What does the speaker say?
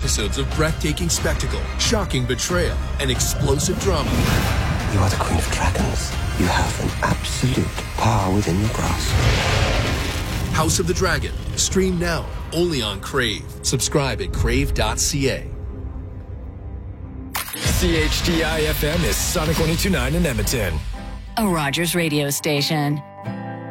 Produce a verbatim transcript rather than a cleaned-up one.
episodes of breathtaking spectacle, shocking betrayal, and explosive drama. You are the Queen of Dragons. You have an absolute power within your grasp. House of the Dragon. Stream now, only on Crave. Subscribe at crave dot c a. C H D I F M is Sonic one oh two point nine in Edmonton. A Rogers radio station.